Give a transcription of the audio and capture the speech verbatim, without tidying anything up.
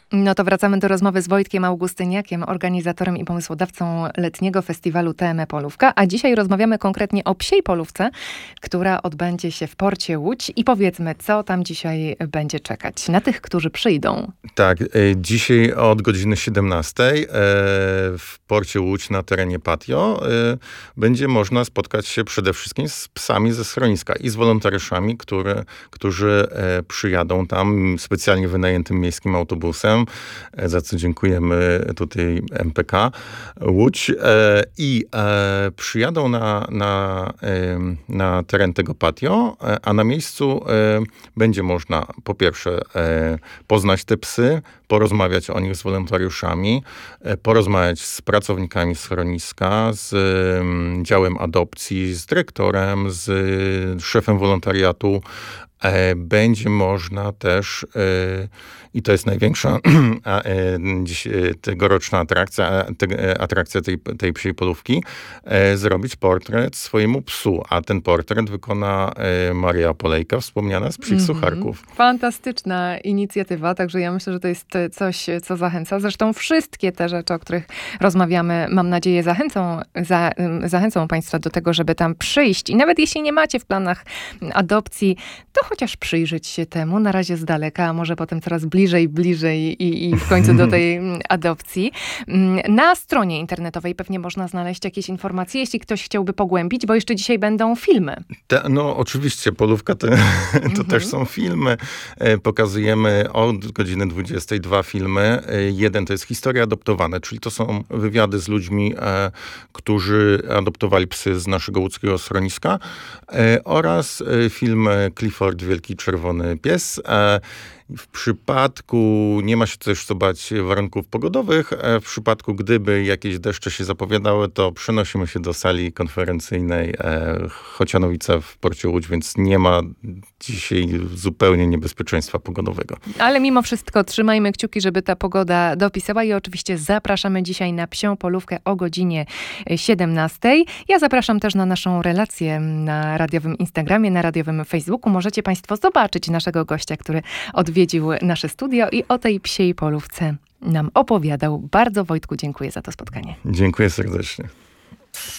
No to wracamy do rozmowy z Wojtkiem Augustyniakiem, organizatorem i pomysłodawcą letniego festiwalu T M E Polówka, a dzisiaj rozmawiamy konkretnie o Psiej Polówce, która odbędzie się w porcie Łódź i powiedzmy, co tam dzisiaj będzie czekać na tych, którzy przyjdą. Tak, dzisiaj od godziny siedemnastej w porcie Łódź na terenie Patio będzie można spotkać się przede wszystkim z psami ze schroniska i z wolontariuszami, które, którzy przyjadą tam specjalnie wynajętym miejskim autobusem, za co dziękujemy tutaj M P K Łódź i przyjadą na, na, na teren tego patio, a na miejscu będzie można po pierwsze poznać te psy, porozmawiać o nich z wolontariuszami, porozmawiać z pracownikami schroniska, z działem adopcji, z dyrektorem, z szefem wolontariatu. Będzie można też, i to jest największa dziś tegoroczna atrakcja, atrakcja tej, tej psiej polówki, zrobić portret swojemu psu, a ten portret wykona Maria Polejka, wspomniana z Psich mm-hmm. Sucharków. Fantastyczna inicjatywa, także ja myślę, że to jest coś, co zachęca. Zresztą wszystkie te rzeczy, o których rozmawiamy, mam nadzieję, zachęcą, za, zachęcą Państwa do tego, żeby tam przyjść. I nawet jeśli nie macie w planach adopcji, to chociaż przyjrzeć się temu, na razie z daleka, a może potem coraz bliżej, bliżej i, i w końcu do tej adopcji. Na stronie internetowej pewnie można znaleźć jakieś informacje, jeśli ktoś chciałby pogłębić, bo jeszcze dzisiaj będą filmy. Te, no oczywiście, Polówka to, to mhm. też są filmy. Pokazujemy od godziny dwudziestej dwa filmy. Jeden to jest Historie adoptowane, czyli to są wywiady z ludźmi, którzy adoptowali psy z naszego łódzkiego schroniska, oraz film Clifford, Wielki Czerwony Pies. W przypadku, nie ma się też co bać warunków pogodowych, w przypadku gdyby jakieś deszcze się zapowiadały, to przenosimy się do sali konferencyjnej Chocianowice w porcie Łódź, więc nie ma dzisiaj zupełnie niebezpieczeństwa pogodowego. Ale mimo wszystko trzymajmy kciuki, żeby ta pogoda dopisała i oczywiście zapraszamy dzisiaj na Psią Polówkę o godzinie siedemnastej. Ja zapraszam też na naszą relację na radiowym Instagramie, na radiowym Facebooku. Możecie Państwo zobaczyć naszego gościa, który odwiedził nasze studio i o tej Psiej Polówce nam opowiadał. Bardzo, Wojtku, dziękuję za to spotkanie. Dziękuję serdecznie.